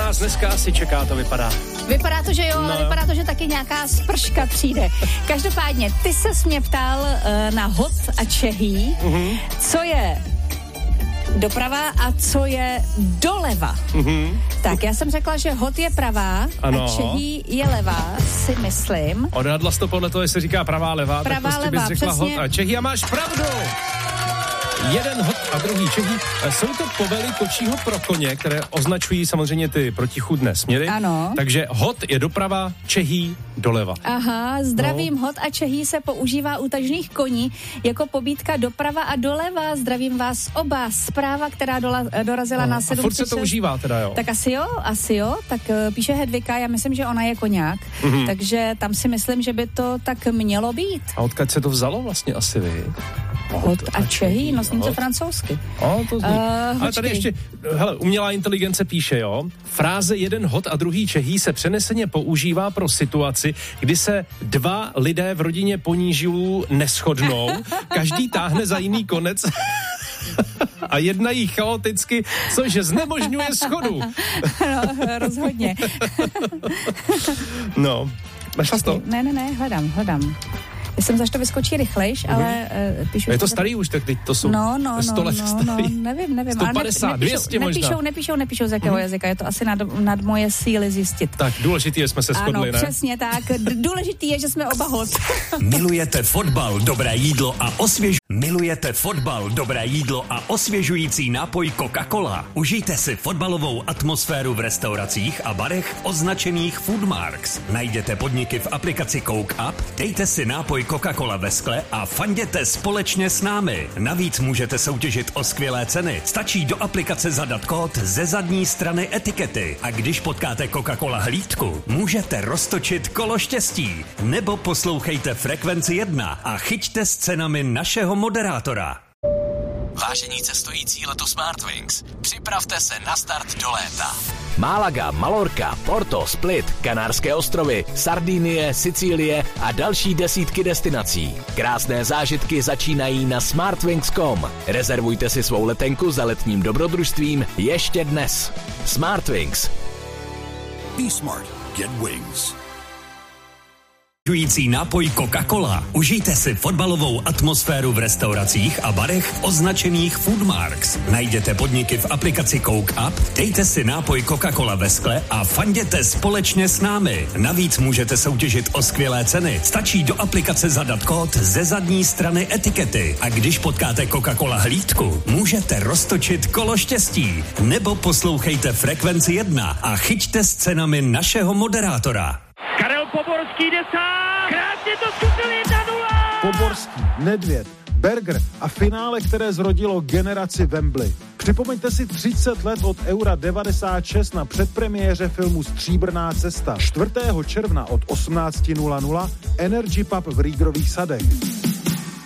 nás dneska asi čeká, to vypadá. Vypadá to, že jo, ale vypadá to, že taky nějaká sprška přijde. Každopádně, ty ses mě ptal na hot a čehý, co je doprava a co je doleva. Tak, já jsem řekla, že hot je pravá a čehý je levá, si myslím. Odhadla jsi to podle toho, jestli říká pravá, levá, tak prostě levá, bys řekla přesně. hot a čehý a máš pravdu. Jeden hot a druhý čehý. Jsou to povely kočího pro koně, které označují samozřejmě ty protichůdné směry. Ano. Takže hot je doprava, čehý doleva. Aha, zdravím, hot a čehý se používá u tažných koní jako pobídka doprava a doleva. Zdravím vás oba. Zpráva, která dorazila na 736. A furt se to užívá teda, jo? Tak asi jo. Tak píše Hedvika, já myslím, že ona je koňák, takže tam si myslím, že by to tak mělo být. A odkud se to vzalo vlastně asi vy? Hot a čehý, no zní to francouzsky. To zní. Ale tady ještě, hele, umělá inteligence píše, jo, fráze jeden hot a druhý čehý se přeneseně používá pro situaci, kdy se dva lidé v rodině ponížilů neshodnou, každý táhne za jiný konec a jednají chaoticky, což znemožňuje shodu. No, rozhodně. No, našla jsi to? Ne, hledám. Já jsem zač to vyskočí rychlejš, ale píšu... Je to starý už, tak teď to jsou 100 let starý. Nevím. 150, 200 možná. Nepíšou z jakého jazyka, je to asi nad moje síly zjistit. Tak důležitý je, jsme se shodli, ne? Ano, přesně tak. Důležitý je, že jsme oba hot. Milujete fotbal, dobré jídlo a osvěžující nápoj Coca-Cola? Užijte si fotbalovou atmosféru v restauracích a barech označených Foodmarks. Najděte podniky v aplikaci Coke Up, dejte si nápoj Coca-Cola ve skle a fanděte společně s námi. Navíc můžete soutěžit o skvělé ceny. Stačí do aplikace zadat kód ze zadní strany etikety a když potkáte Coca-Cola hlídku, můžete roztočit kolo štěstí. Nebo poslouchejte Frekvenci 1 a chyťte s cenami našeho moderátora. Vážení cestující letu Smartwings, připravte se na start do léta. Málaga, Malorka, Porto, Split, Kanárské ostrovy, Sardinie, Sicílie a další desítky destinací. Krásné zážitky začínají na smartwings.com. Rezervujte si svou letenku za letním dobrodružstvím ještě dnes. Smartwings. Be smart. Get wings. Osvěžující nápoj Coca-Cola. Užijte si fotbalovou atmosféru v restauracích a barech označených Foodmarks. Najděte podniky v aplikaci Coke Up, dejte si nápoj Coca-Cola ve skle a fanděte společně s námi. Navíc můžete soutěžit o skvělé ceny. Stačí do aplikace zadat kód ze zadní strany etikety a když potkáte Coca-Cola hlídku, můžete roztočit kolo štěstí. Nebo poslouchejte Frekvenci 1 a chyťte s cenami našeho moderátora. Karel Poborský jde sám. Krásně to zkusil 1-0. Poborský, Nedvěd, Berger a finále, které zrodilo generaci Wembley. Připomeňte si 30 let od Eura 96 na předpremiéře filmu Stříbrná cesta. 4. června od 18:00 Energy Pub v Rýgrových sadech.